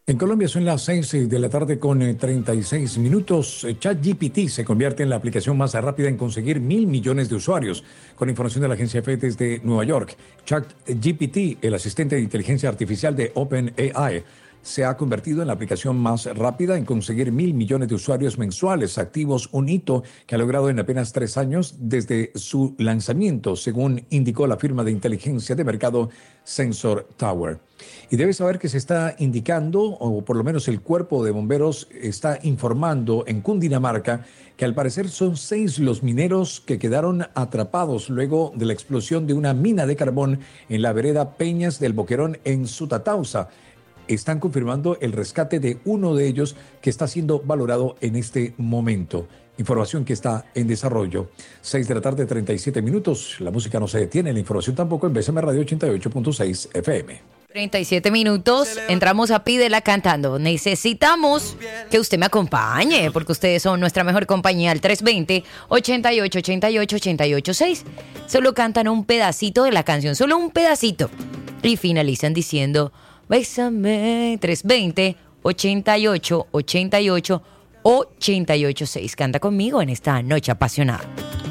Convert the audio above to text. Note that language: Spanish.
En Colombia son las 6 de la tarde con 36 minutos. ChatGPT se convierte en la aplicación más rápida en conseguir 1.000 millones de usuarios. Con información de la agencia EFE desde Nueva York, ChatGPT, el asistente de inteligencia artificial de OpenAI, se ha convertido en la aplicación más rápida en conseguir 1.000 millones de usuarios mensuales activos, un hito que ha logrado en apenas 3 años desde su lanzamiento, según indicó la firma de inteligencia de mercado Sensor Tower. Y debes saber que se está indicando, o por lo menos el cuerpo de bomberos está informando en Cundinamarca, que al parecer son 6 los mineros que quedaron atrapados luego de la explosión de una mina de carbón en la vereda Peñas del Boquerón en Sutatausa. Están confirmando el rescate de uno de ellos que está siendo valorado en este momento. Información que está en desarrollo. 6 de la tarde, 37 minutos. La música no se detiene, la información tampoco en BCM Radio 88.6 FM. 37 minutos, entramos a Pídela cantando. Necesitamos que usted me acompañe, porque ustedes son nuestra mejor compañía al 320-8888-886. Solo cantan un pedacito de la canción, solo un pedacito. Y finalizan diciendo... Bésame, 320-88-88-886. Canta conmigo en esta noche apasionada.